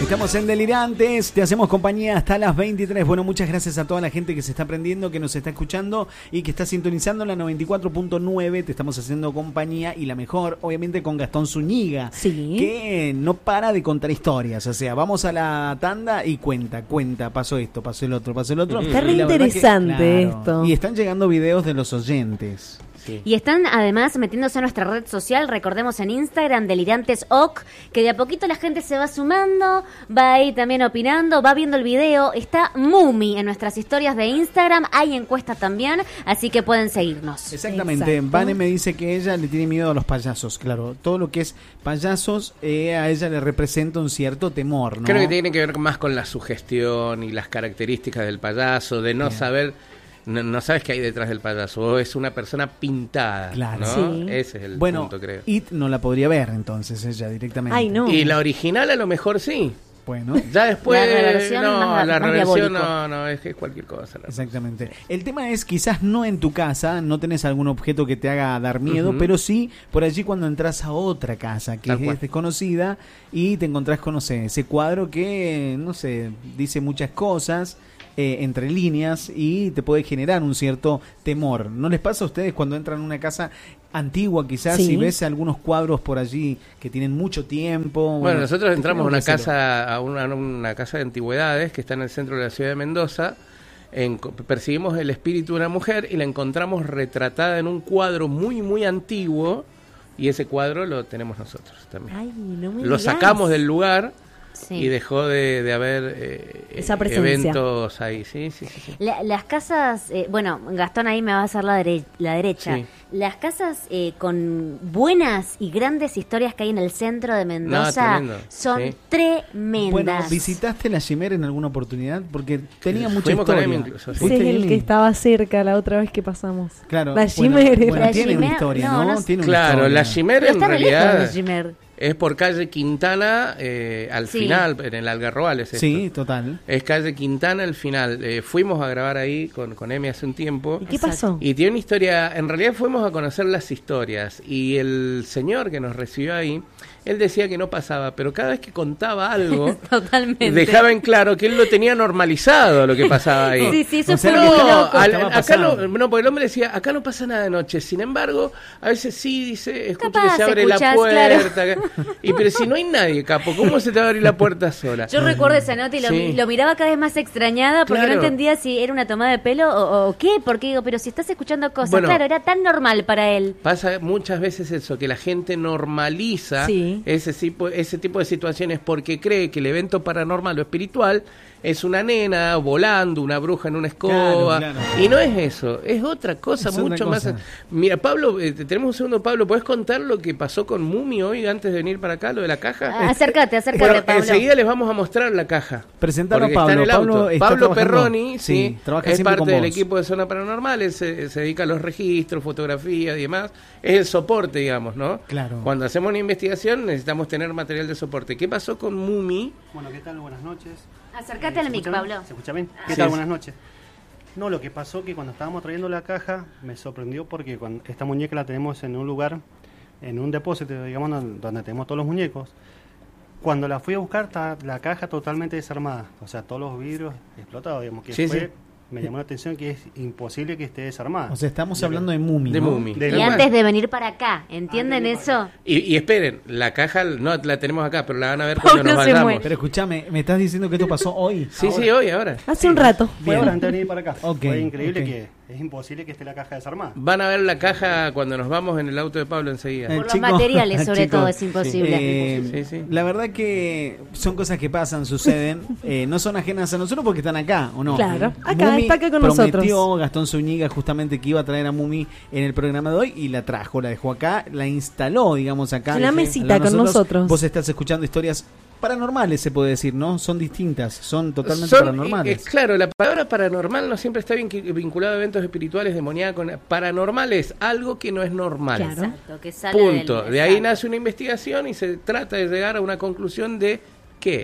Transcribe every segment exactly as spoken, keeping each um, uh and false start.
Estamos en Delirantes, te hacemos compañía hasta las veintitrés. Bueno, muchas gracias a toda la gente que se está prendiendo, que nos está escuchando y que está sintonizando la noventa y cuatro punto nueve. Te estamos haciendo compañía y la mejor, obviamente, con Gastón Zúñiga, sí, que no para de contar historias. O sea, vamos a la tanda y cuenta, cuenta, pasó esto, pasó el otro, pasó el otro. Está re interesante que, claro, esto. Y están llegando videos de los oyentes. Sí. Y están además metiéndose a nuestra red social, recordemos en Instagram, Delirantes O C, que de a poquito la gente se va sumando, va ahí también opinando, va viendo el video. Está Mumi en nuestras historias de Instagram, hay encuestas también, así que pueden seguirnos. Exactamente. Exacto. Vane me dice que ella le tiene miedo a los payasos, claro, todo lo que es payasos eh, a ella le representa un cierto temor, ¿no? Creo que tiene que ver más con la sugestión y las características del payaso, de no Bien. saber... No, no sabes qué hay detrás del payaso, o es una persona pintada, claro, ¿no? Sí. Ese es el bueno, punto, creo. It no la podría ver entonces ella directamente. Ay, no. Y la original a lo mejor sí. Bueno, ya después la reversión no, más, la más reversión diabólico. no, no, es que es cualquier cosa. Exactamente. Cosa. El tema es quizás no en tu casa, no tenés algún objeto que te haga dar miedo, uh-huh. pero sí por allí cuando entras a otra casa que Tal es cual. desconocida y te encontrás con, no sé, ese cuadro que, no sé, dice muchas cosas. Eh, entre líneas y te puede generar un cierto temor. ¿No les pasa a ustedes cuando entran a una casa antigua quizás sí. y ves algunos cuadros por allí que tienen mucho tiempo? Bueno, bueno nosotros entramos a una casa a una, una casa de antigüedades que está en el centro de la ciudad de Mendoza. En, percibimos el espíritu de una mujer y la encontramos retratada en un cuadro muy muy antiguo y ese cuadro lo tenemos nosotros también. Ay, no me lo digas. Sacamos del lugar. Sí. Y dejó de, de haber eh, Esa presencia. eventos ahí, sí, sí, sí. sí. La, las casas, eh, bueno, Gastón ahí me va a hacer la, dere- la derecha. Sí. Las casas eh, con buenas y grandes historias que hay en el centro de Mendoza no, son sí. tremendas. Bueno, ¿visitaste la Chimera en alguna oportunidad? Porque tenía mucha Fuimos historia. Con él incluso, sí. Ese es el que estaba cerca la otra vez que pasamos. Claro. La Chimera. Bueno, bueno, la tiene Chimera, una historia, ¿no? ¿no? no tiene claro, una historia. la Chimera en realidad es por calle Quintana eh, al sí. final, en el Algarrobal es esto. Sí, total. Es calle Quintana al final. Eh, fuimos a grabar ahí con, con Emi hace un tiempo. ¿Y qué pasó? Y tiene una historia, en realidad fuimos a conocer las historias y el señor que nos recibió ahí, él decía que no pasaba, pero cada vez que contaba algo, Totalmente. dejaba en claro que él lo tenía normalizado lo que pasaba ahí. Sí, sí, eso o sea, fue no, loco. al, acá no, no, porque el hombre decía, acá no pasa nada de noche, sin embargo, a veces sí, dice, escucha Capaz, que se abre escuchás, la puerta, claro. y pero si no hay nadie, capo, ¿cómo se te va a abrir la puerta sola? Yo recuerdo esa nota y lo, sí. lo miraba cada vez más extrañada porque claro. no entendía si era una tomada de pelo o, o qué, porque digo, pero si estás escuchando cosas, bueno, claro, era tan normal para él. Pasa muchas veces eso, que la gente normaliza sí. ese tipo ese tipo de situaciones porque cree que el evento paranormal o espiritual es una nena volando, una bruja en una escoba, claro, claro. y no es eso, es otra cosa, es mucho otra cosa. más. Mira, Pablo, eh, tenemos un segundo, Pablo, ¿puedes contar lo que pasó con Mumi hoy antes de venir para acá, lo de la caja? Ah, acércate, acércate, bueno, Pablo. enseguida les vamos a mostrar la caja. Presentalo a porque Pablo. Está en el auto. Pablo, está Pablo Perroni, sí, sí, trabaja es parte del vos. equipo de Zona Paranormal, él se, se dedica a los registros, fotografía y demás. Es el soporte, digamos, ¿no? Claro. Cuando hacemos una investigación necesitamos tener material de soporte. ¿Qué pasó con Mumi? Bueno, ¿qué tal? Buenas noches. Acércate eh, al mic, Pablo. ¿Se escucha bien? ¿Qué Sí. tal? Buenas noches. No, lo que pasó que cuando estábamos trayendo la caja me sorprendió porque cuando esta muñeca la tenemos en un lugar, en un depósito, digamos, donde tenemos todos los muñecos. Cuando la fui a buscar, está la caja totalmente desarmada. O sea, todos los vidrios explotados, digamos, que Sí, fue... sí. Me llamó la atención que es imposible que esté desarmada. O sea, estamos hablando de Mumi, De ¿no? Mumi. De Y Bueno. antes de venir para acá, ¿entienden Antes de eso? Y, y esperen, la caja no la tenemos acá, pero la van a ver cuando Pablo nos se vayamos. muere. Pero escúchame, ¿me estás diciendo que esto pasó hoy? Sí, Ahora. sí, hoy, ahora. Hace un rato. Fue Bien. ahora antes de venir para acá. Ok, Fue increíble ok. que es imposible que esté la caja desarmada. Van a ver la caja cuando nos vamos en el auto de Pablo enseguida. Eh, Por los materiales, sobre todo, es imposible. Eh, Sí, sí. La verdad que son cosas que pasan, suceden, eh, no son ajenas a nosotros porque están acá, ¿o no? Claro, acá, Mumi está acá con prometió nosotros. Gastón Zúñiga justamente que iba a traer a Mumi en el programa de hoy y la trajo, la dejó acá, la instaló, digamos, acá. En la al mesita lado de con nosotros. Vos estás escuchando historias paranormales, se puede decir, ¿no? Son distintas, son totalmente Son- paranormales. eh, eh, claro, la palabra paranormal no siempre está vincu- vinculada a eventos espirituales, demoníacos. Paranormal es algo que no es normal. Claro. Exacto, que sale Punto. del- De ahí exacto. nace una investigación y se trata de llegar a una conclusión de qué es.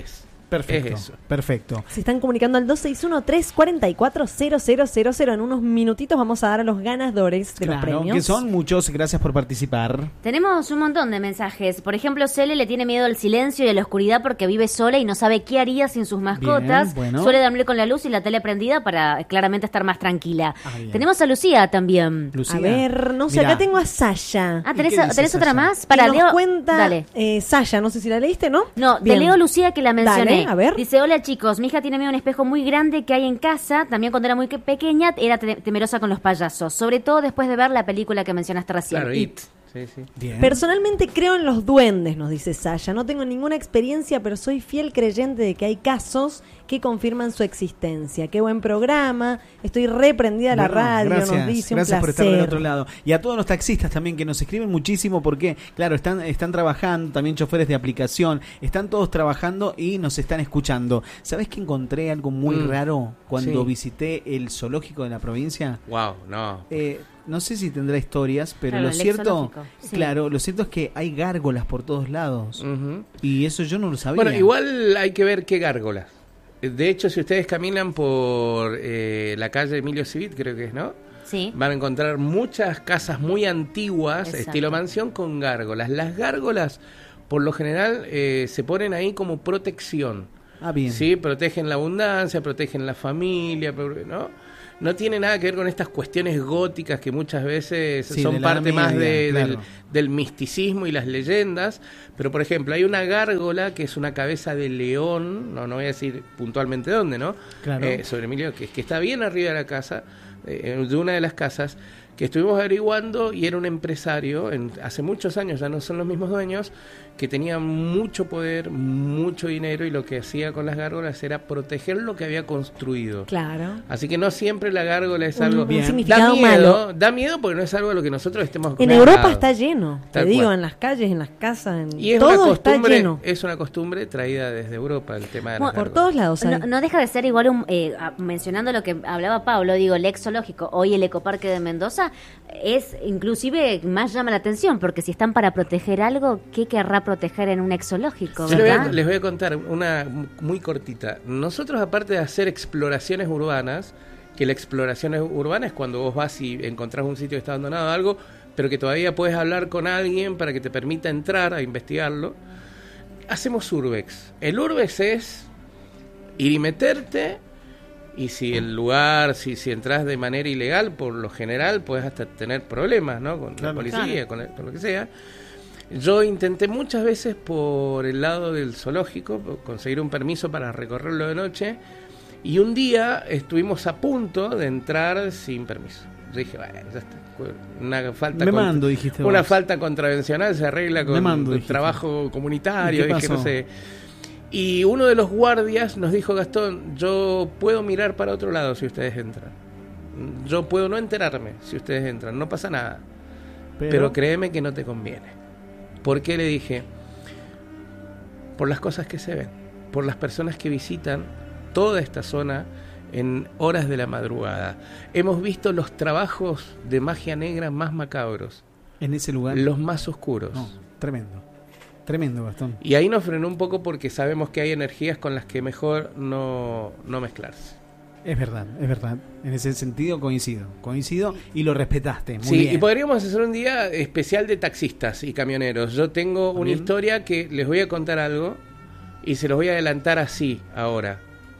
Perfecto, Es eso. perfecto. Se están comunicando al dos seis uno, tres cuatro cuatro, cero cero cero cero. En unos minutitos vamos a dar a los ganadores de Claro, los premios. que son muchos, gracias por participar. Tenemos un montón de mensajes. Por ejemplo, Cele le tiene miedo al silencio y a la oscuridad porque vive sola y no sabe qué haría sin sus mascotas. Bien, bueno. Suele dormir con la luz y la tele prendida para claramente estar más tranquila. Ah, bien. Tenemos a Lucía también. Lucía. A ver, no sé, Mirá. acá tengo a Sasha. Ah, ¿Y ¿tenés, qué dice ¿tenés otra Sasha? más? Para Para nos Leo. cuenta Dale. eh, Sasha, no sé si la leíste, ¿no? No, Bien. te leo Lucía que la mencioné. Dale, a ver. Dice, hola chicos, mi hija tiene miedo a un espejo muy grande que hay en casa. También cuando era muy que- pequeña era te- temerosa con los payasos. Sobre todo después de ver la película que mencionaste recién, Claro, It. It. Sí, sí. Bien. Personalmente creo en los duendes, nos dice Sasha. No tengo ninguna experiencia, pero soy fiel creyente de que hay casos que confirman su existencia. Qué buen programa. Estoy reprendida a la Bueno, radio, gracias, nos dice un gracias por placer. estar del otro lado. Y a todos los taxistas también que nos escriben muchísimo porque, claro, están, están trabajando, también choferes de aplicación, están todos trabajando y nos están escuchando. ¿Sabés que encontré algo muy Mm, raro cuando sí. visité el zoológico de la provincia? Wow, no. Eh, no sé si tendrá historias, pero Claro, lo el cierto, exológico, sí. claro, lo cierto es que hay gárgolas por todos lados. Ujú. Y eso yo no lo sabía. Bueno, igual hay que ver qué gárgolas. De hecho, si ustedes caminan por eh, la calle Emilio Civit, creo que es, ¿no? Sí. Van a encontrar muchas casas muy antiguas, Exacto. estilo mansión, con gárgolas. Las gárgolas, por lo general, eh, se ponen ahí como protección. Ah, bien. Sí, protegen la abundancia, protegen la familia, pro- ¿no? No tiene nada que ver con estas cuestiones góticas que muchas veces Sí, son de la parte Edad más Media, de- claro. del, del misticismo y las leyendas. Pero, por ejemplo, hay una gárgola que es una cabeza de león, no, no voy a decir puntualmente dónde, ¿no? Claro. Eh, sobre Emilio, que, que está bien arriba de la casa, eh, de una de las casas, que estuvimos averiguando y era un empresario, en, hace muchos años, ya no son los mismos dueños, que tenía mucho poder, mucho dinero y lo que hacía con las gárgolas era proteger lo que había construido. Claro. Así que no siempre la gárgola es Un- algo... un Bien. Da significado miedo, malo. da miedo porque no es algo a lo que nosotros estemos En acostumbrados. Europa está lleno, te Tal digo, cual. en las calles, en las casas, en Y es una todo está costumbre, lleno. es una costumbre traída desde Europa el tema de las Bueno, Por gárgolas. todos lados hay. No, no deja de ser igual, un, eh, a- mencionando lo que hablaba Pablo, digo, el ex zoológico, hoy el ecoparque de Mendoza, es inclusive más llama la atención, porque si están para proteger algo, ¿qué querrá proteger en un ex zoológico, Yo les voy, a, verdad? les voy a contar una muy cortita. Nosotros, aparte de hacer exploraciones urbanas, que la exploración urbana es cuando vos vas y encontrás un sitio que está abandonado o algo, pero que todavía puedes hablar con alguien para que te permita entrar a investigarlo, hacemos urbex. El urbex es ir y meterte, y si el lugar, si, si entras de manera ilegal, por lo general puedes hasta tener problemas, ¿no? Con Claro. la policía, Claro. con, el- con lo que sea. Yo intenté muchas veces por el lado del zoológico conseguir un permiso para recorrerlo de noche, y un día estuvimos a punto de entrar sin permiso. Yo dije, bueno, ya está. Una falta Me contra- mando, dijiste una vos. falta contravencional se arregla Me con mando, un dijiste. trabajo comunitario, ¿Y qué dije, no pasó? sé. Y uno de los guardias nos dijo, Gastón, yo puedo mirar para otro lado si ustedes entran. Yo puedo no enterarme si ustedes entran, no pasa nada. Pero, créeme que no te conviene. ¿Por qué? Le dije, por las cosas que se ven, por las personas que visitan toda esta zona en horas de la madrugada. Hemos visto los trabajos de magia negra más macabros, en ese lugar. los más oscuros. No, tremendo. Tremendo, Gastón. Y ahí nos frenó un poco porque sabemos que hay energías con las que mejor no, no mezclarse. Es verdad, es verdad. En ese sentido coincido. Coincido y lo respetaste. Muy Sí, bien. y podríamos hacer un día especial de taxistas y camioneros. Yo tengo una Bien. historia que les voy a contar algo y se los voy a adelantar así ahora.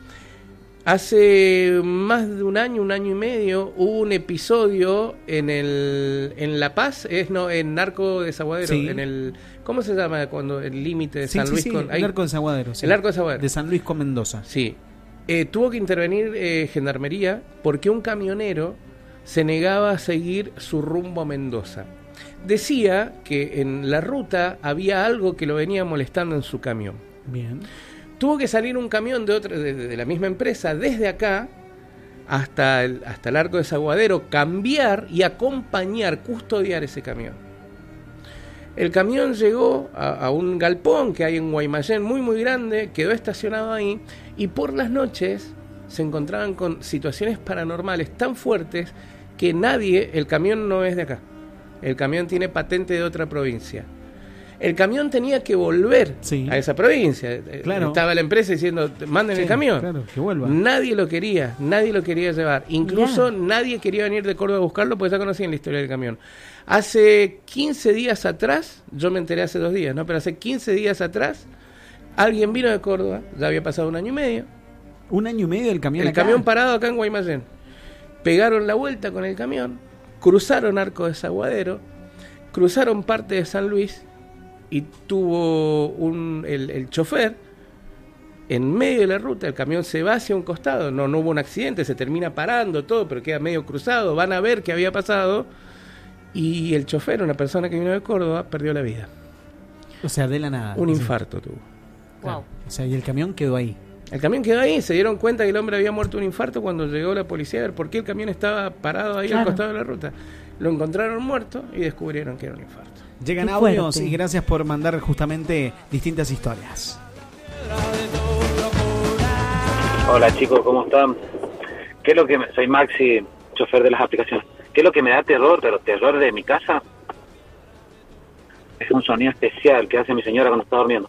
Hace más de un año, un año y medio, hubo un episodio en el en La Paz, es no, en Narco Desaguadero, Sí. en el ¿cómo se llama cuando el límite de Sí, San sí, Luis sí, con el arco de Zaguadero. sí. el Arco de Zaguadero. De San Luis con Mendoza. Sí. Eh, tuvo que intervenir eh, Gendarmería porque un camionero se negaba a seguir su rumbo a Mendoza. Decía que en la ruta había algo que lo venía molestando en su camión. Bien. Tuvo que salir un camión de otra de, de la misma empresa desde acá hasta el, hasta el Arco de Zaguadero, cambiar y acompañar, custodiar ese camión. El camión llegó a, a un galpón que hay en Guaymallén muy muy grande, quedó estacionado ahí y por las noches se encontraban con situaciones paranormales tan fuertes que nadie, el camión no es de acá, el camión tiene patente de otra provincia. El camión tenía que volver Sí. a esa provincia. Claro. Estaba la empresa diciendo, manden Sí, el camión. claro, que vuelva. Nadie lo quería, nadie lo quería llevar. Incluso Mirá. nadie quería venir de Córdoba a buscarlo porque ya conocían la historia del camión. Hace quince días atrás, yo me enteré hace dos días, ¿no? Pero hace quince días atrás, alguien vino de Córdoba, ya había pasado un año y medio. Un año y medio el camión El acá. camión parado acá en Guaymallén. Pegaron la vuelta con el camión, cruzaron Arco de Desaguadero, cruzaron parte de San Luis y tuvo un, el, el chofer en medio de la ruta, el camión se va hacia un costado, no, no hubo un accidente, se termina parando todo, pero queda medio cruzado, van a ver qué había pasado y el chofer, una persona que vino de Córdoba, perdió la vida. O sea, de la nada. Un Sí. infarto tuvo. Wow. O sea, y el camión quedó ahí. El camión quedó ahí, se dieron cuenta que el hombre había muerto de un infarto cuando llegó la policía a ver por qué el camión estaba parado ahí Claro. al costado de la ruta. Lo encontraron muerto y descubrieron que era un infarto. Llegan Qué audios fuerte. y gracias por mandar justamente distintas historias. Hola chicos, ¿cómo están? ¿Qué es lo que me... Soy Maxi, chofer de las aplicaciones. ¿Qué es lo que me da terror, pero terror de mi casa? Es un sonido especial que hace mi señora cuando está durmiendo.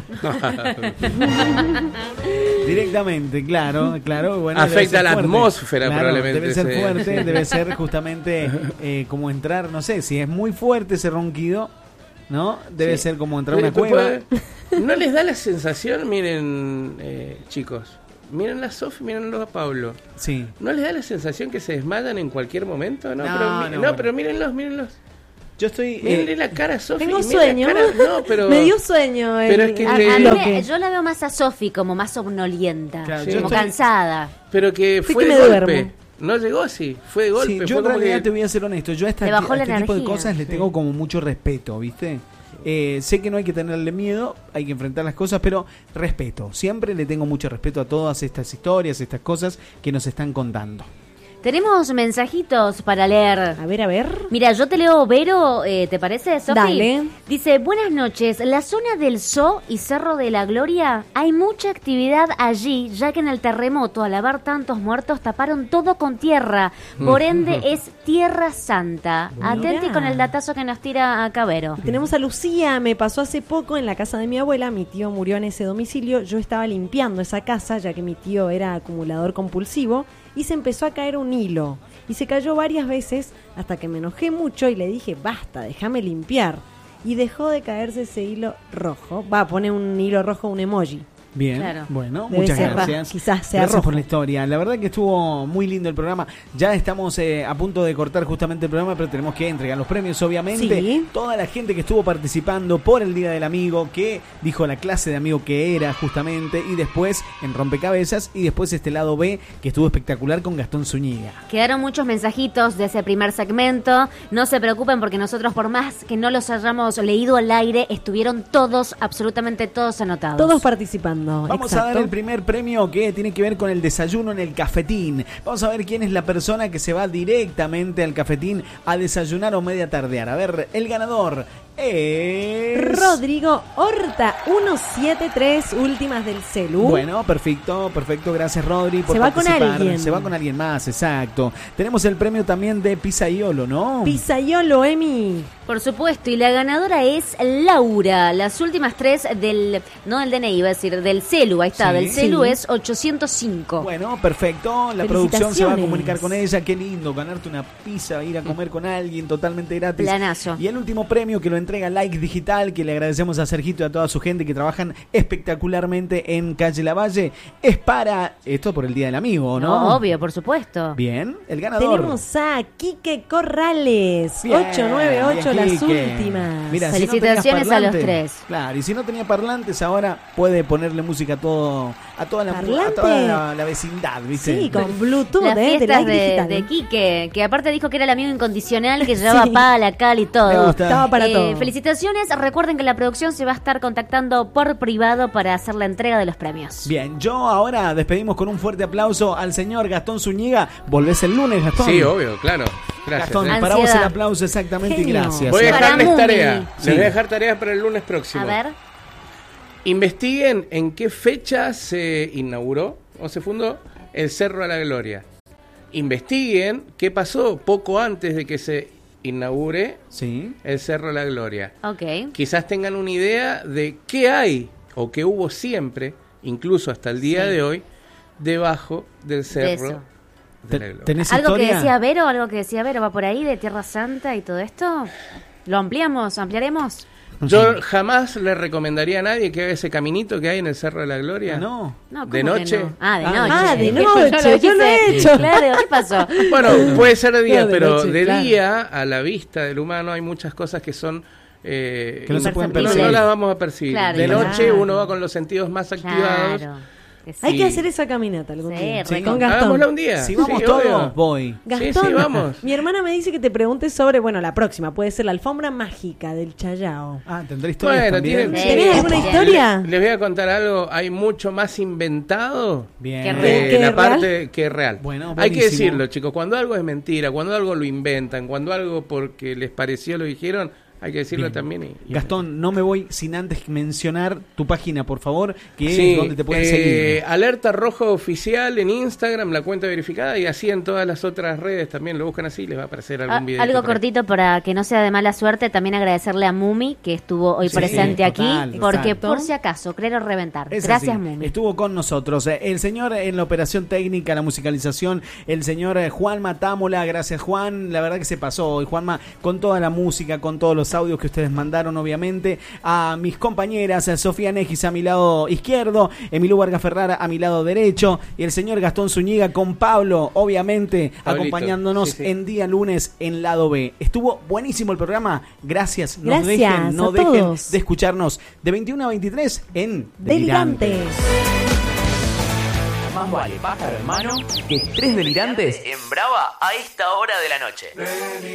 Directamente, claro, claro. Bueno, Afecta debe ser la fuerte. atmósfera, Claro, probablemente, Debe ser ese- fuerte, debe ser justamente eh, como entrar, no sé, si es muy fuerte ese ronquido, ¿no? Debe Sí. ser como entrar a una Tú cueva. puedes- ¿No les da la sensación, miren, eh, chicos, miren a Sofi, mírenlo a Pablo, Sí. ¿no les da la sensación que se desmayan en cualquier momento? No, No, pero, mi- no, no, bueno. pero mírenlos, mírenlos. Yo estoy... Mírenle eh, la cara a Sofi. Tengo y miren la sueño. cara- no, pero... Me dio sueño. el- Pero es que A, le- a mí lo me- que- yo la veo más a Sofi como más somnolienta, Claro, yo como estoy- cansada. Pero que Sí fue que de me golpe. duermo. No llegó así, fue de golpe. sí, fue yo en como realidad que- te voy a ser honesto. Yo a, esta, Le bajó a la este tipo de energía. cosas le tengo como mucho respeto, ¿viste? Eh, sé que no hay que tenerle miedo, hay que enfrentar las cosas, pero respeto. Siempre le tengo mucho respeto a todas estas historias, estas cosas que nos están contando. Tenemos mensajitos para leer. A ver, a ver. Mira, yo te leo Vero, eh, ¿te parece, Sofi? Dale. Dice, buenas noches, la zona del Zoo y Cerro de la Gloria, hay mucha actividad allí, ya que en el terremoto, al haber tantos muertos, taparon todo con tierra, por ende es Tierra Santa. Atenti Mirá. con el datazo que nos tira acá Vero. Tenemos a Lucía, me pasó hace poco en la casa de mi abuela, mi tío murió en ese domicilio, yo estaba limpiando esa casa ya que mi tío era acumulador compulsivo y se empezó a caer un hilo y se cayó varias veces hasta que me enojé mucho y le dije basta, déjame limpiar y dejó de caerse ese hilo rojo, va, pone un hilo rojo, un emoji. Bien, Claro. bueno, Debe muchas ser ra- gracias. quizás sea gracias rojo. por la historia. La verdad que estuvo muy lindo el programa. Ya estamos eh, a punto de cortar justamente el programa, pero tenemos que entregar los premios, obviamente. Sí. Toda la gente que estuvo participando por el Día del Amigo, que dijo la clase de amigo que era justamente, y después en Rompecabezas, y después este lado B, que estuvo espectacular con Gastón Zúñiga. Quedaron muchos mensajitos de ese primer segmento. No se preocupen porque nosotros, por más que no los hayamos leído al aire, estuvieron todos, absolutamente todos anotados. Todos participando. Vamos exacto. a dar el primer premio que tiene que ver con el desayuno en el cafetín. Vamos a ver quién es la persona que se va directamente al cafetín a desayunar o media tardear. A ver, el ganador es... Rodrigo Horta, ciento setenta y tres, últimas del celu. Bueno, perfecto, perfecto. Gracias, Rodri, por Se va con participar. alguien. Se va con alguien más, exacto. Tenemos el premio también de Pizzaiolo, ¿no? Pizzaiolo, Emi. Por supuesto, y la ganadora es Laura. Las últimas tres del, no del D N I, iba a decir, del celu, ahí está, Sí. del celu Sí. es ochocientos cinco. Bueno, perfecto. La producción se va a Felicitaciones. comunicar con ella. Qué lindo, ganarte una pizza, ir a comer con alguien totalmente gratis. Planazo. Y el último premio que lo entrega Like Digital, que le agradecemos a Sergito y a toda su gente que trabajan espectacularmente en Calle Lavalle, es para, esto por el Día del Amigo, ¿no? No, obvio, por supuesto. Bien, el ganador. Tenemos a Quique Corrales, Bien, ocho nueve ocho, bien, las Quique. últimas. Mira, si no Felicitaciones tenías a los parlante, tres. Claro, y si no tenía parlantes, ahora puede ponerle música a todo, a toda la, a Parlante. toda la, la vecindad, ¿viste? Sí, con Bluetooth, Las eh, de fiestas Like de, Digital. de Quique, que aparte dijo que era el amigo incondicional, que llevaba Sí. pala, cal y todo. Me gusta. Estaba para Eh, todo. Felicitaciones, recuerden que la producción se va a estar contactando por privado para hacer la entrega de los premios. Bien, yo ahora despedimos con un fuerte aplauso al señor Gastón Zúñiga. Volvés el lunes, Gastón. Sí, obvio, claro. Gracias. Gastón, eh. para vos Ansiedad. el aplauso exactamente Genio. y gracias. Voy a Para dejarles Mumi. tarea. Sí. Les voy a dejar tareas para el lunes próximo. A ver, Investiguen en qué fecha se inauguró o se fundó el Cerro de la Gloria. Investiguen qué pasó poco antes de que se inauguré Sí. el Cerro de la Gloria. Ok. Quizás tengan una idea de qué hay o qué hubo siempre, incluso hasta el día Sí. de hoy, debajo del Cerro eso. de la Gloria. ¿Tenés ¿Algo historia? que decía Vero? ¿Algo que decía Vero? ¿Va por ahí de Tierra Santa y todo esto? ¿Lo ampliamos? ¿Ampliaremos? Yo jamás le recomendaría a nadie que haga ese caminito que hay en el Cerro de la Gloria. Ah, no. No, ¿cómo ¿De que noche? no? Ah, de Ah, noche. ah, de Yo noche, yo lo he hice. hecho. Claro, ¿qué pasó? Bueno, puede ser de día, No, de pero noche, de claro. día, a la vista del humano, hay muchas cosas que son... eh, Que no se pueden no- percibir. no las vamos a percibir. Claro, de claro. noche uno va con los sentidos más activados. Claro. que sí. Hay que hacer esa caminata algún Sí, día. re- Con Hagámosla Gastón. un día. Si vamos Sí, todos, obvio. voy. Gastón, Sí, sí, vamos. mi hermana me dice que te preguntes sobre, bueno, la próxima, puede ser la alfombra mágica del Chayao. Ah, ¿tendré historias Bueno, también? tiene- Sí. ¿Tenés alguna bien. historia? Les voy a contar algo. Hay mucho más inventado Bien. Qué de real. ¿Qué, la real? parte que es real. Bueno, Hay que buenísimo. decirlo, chicos. Cuando algo es mentira, cuando algo lo inventan, cuando algo porque les pareció lo dijeron, hay que decirlo Bien. también. Y, y- Gastón, no me voy sin antes mencionar tu página, por favor, que Sí, es donde te pueden eh, seguir. Alerta Rojo Oficial en Instagram, la cuenta verificada, y así en todas las otras redes también lo buscan así, les va a aparecer algún Ah, video. algo cortito para que no sea de mala suerte, también agradecerle a Mumi que estuvo hoy Sí, presente total, aquí, porque exacto. por si acaso, creo reventar. Es Gracias, así. Mumi. Estuvo con nosotros eh, el señor en la operación técnica, la musicalización, el señor eh, Juan Matámola. Gracias, Juan. La verdad que se pasó hoy, Juanma, con toda la música, con todos los audios que ustedes mandaron, obviamente. A mis compañeras, eh, Sofía Negis a mi lado izquierdo, Emilio Vargas Ferrara a mi lado derecho, y el señor Gastón Zúñiga con Pablo, obviamente, Pablito, acompañándonos sí, sí. en día lunes en Lado B. Estuvo buenísimo el programa. Gracias. No Gracias dejen, no a dejen todos. de escucharnos de veintiuno a veintitrés en Delirantes. Más vale pájaro en mano que tres delirantes en brava a esta hora de la noche.